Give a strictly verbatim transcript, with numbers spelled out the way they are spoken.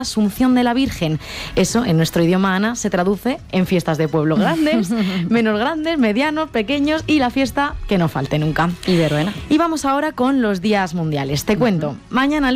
Asunción de la Virgen. Eso en nuestro idioma, Ana, se traduce en fiestas de pueblo grandes, menos grandes, medianos, pequeños y la fiesta que no falte nunca. Y verbena. Y vamos ahora con los días mundiales. Te cuento, uh-huh. mañana